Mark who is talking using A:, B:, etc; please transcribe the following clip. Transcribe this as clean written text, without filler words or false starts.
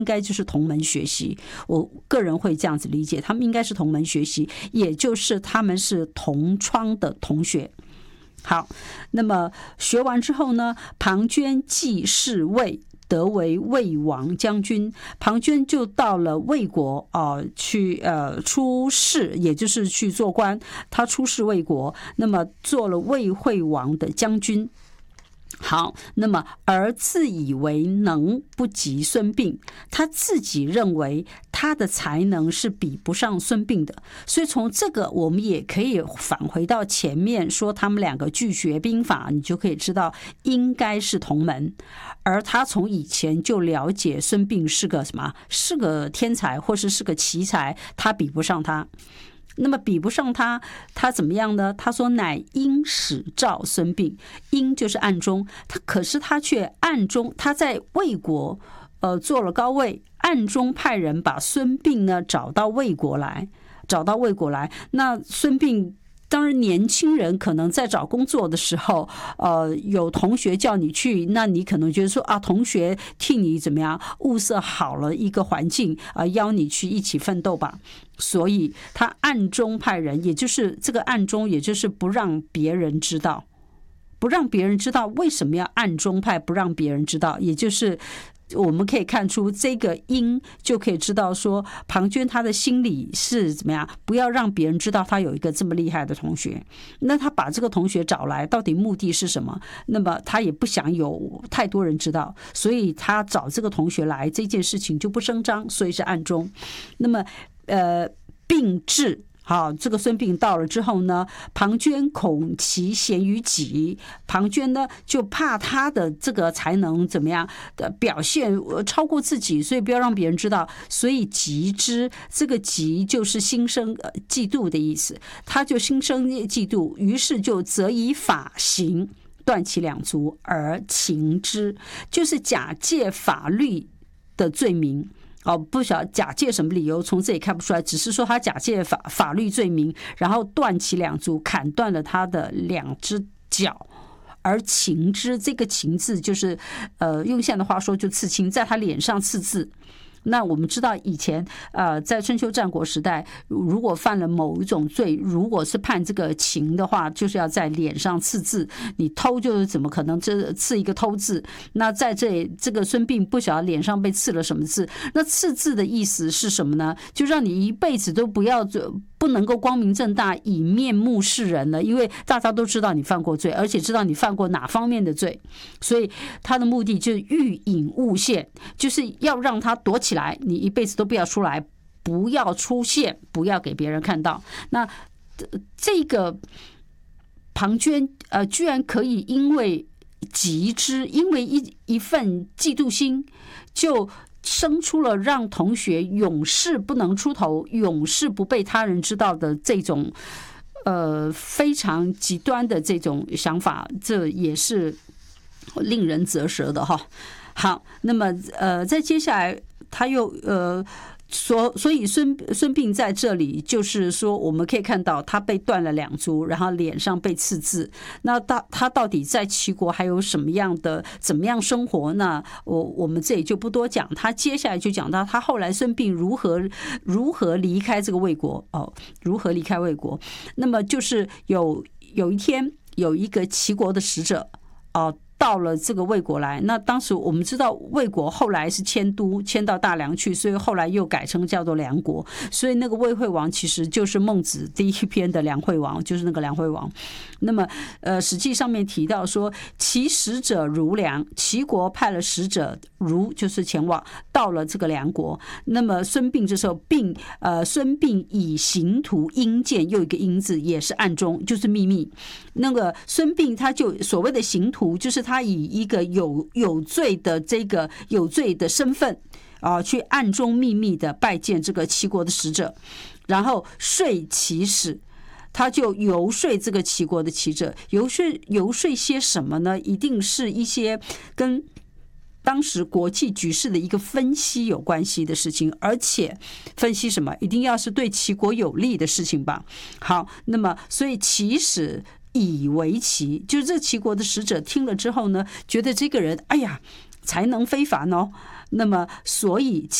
A: 应该就是同门学习，我个人会这样子理解，他们应该是同门学习，也就是他们是同窗的同学。好，那么学完之后呢，庞涓继侍卫，得为魏王将军。庞涓就到了魏国去出仕，也就是去做官，他出仕魏国，那么做了魏惠王的将军。好，那么而自以为能不及孙膑，他自己认为他的才能是比不上孙膑的，所以从这个我们也可以返回到前面说他们两个俱学兵法，你就可以知道应该是同门，而他从以前就了解孙膑是个什么，是个天才或是个奇才，他比不上他。那么比不上他，他怎么样呢？他说乃因使召孙膑，因就是暗中，可是他却暗中，他在魏国做了高位，暗中派人把孙膑呢找到魏国来。那孙膑当然年轻人可能在找工作的时候有同学叫你去，那你可能觉得说同学替你怎么样物色好了一个环境邀你去一起奋斗吧。所以他暗中派人，也就是这个暗中，也就是不让别人知道。为什么要暗中派，不让别人知道？也就是我们可以看出这个因，就可以知道说庞涓他的心里是怎么样，不要让别人知道他有一个这么厉害的同学。那他把这个同学找来，到底目的是什么？那么他也不想有太多人知道，所以他找这个同学来，这件事情就不声张，所以是暗中。那么并至。好，这个孙膑到了之后呢，庞涓恐其贤于己，庞涓呢就怕他的这个才能怎么样的表现超过自己，所以不要让别人知道，所以嫉之。这个嫉就是心生嫉妒的意思，他就心生嫉妒，于是就责以法刑，断其两足而擒之，就是假借法律的罪名。不晓得假借什么理由，从这里看不出来，只是说他假借法律罪名，然后断其两足，砍断了他的两只脚，而擒之。这个擒字就是用现在的话说就刺青，在他脸上刺字。那我们知道以前在春秋战国时代，如果犯了某一种罪，如果是判这个刑的话，就是要在脸上刺字。你偷就是怎么可能这刺一个偷字？那在这个孙膑不晓得脸上被刺了什么字。那刺字的意思是什么呢？就让你一辈子都不能够光明正大以面目示人了，因为大家都知道你犯过罪，而且知道你犯过哪方面的罪，所以他的目的就是欲隐勿现，就是要让他躲起来，你一辈子都不要出来，不要出现，不要给别人看到。那这个庞涓居然可以因为嫉之，因为一份嫉妒心，就生出了让同学永世不能出头，永世不被他人知道的这种非常极端的这种想法，这也是令人啧舌的哈。好，那么在接下来他又所以孙膑在这里就是说，我们可以看到他被断了两足，然后脸上被刺字。那他到底在齐国还有什么样的怎么样生活呢？我们这里就不多讲。他接下来就讲到他后来孙膑如何离开这个魏国如何离开魏国。那么就是有一天有一个齐国的使者到了这个魏国来，那当时我们知道魏国后来是迁到大梁去，所以后来又改成叫做梁国，所以那个魏惠王其实就是孟子第一篇的梁惠王，就是那个梁惠王。那么史记上面提到说，齐使者如梁，齐国派了使者如就是前往到了这个梁国。那么孙膑这时候孙膑以行图阴见，又一个阴字也是暗中，就是秘密。那个孙膑他就所谓的行图，就是他以一个有罪的身份去暗中秘密的拜见这个齐国的使者，然后说齐使，他就游说这个齐国的使者，游说些什么呢？一定是一些跟当时国际局势的一个分析有关系的事情，而且分析什么？一定要是对齐国有利的事情吧。好，那么所以齐使以为齐，就是这齐国的使者听了之后呢，觉得这个人才能非凡那么所以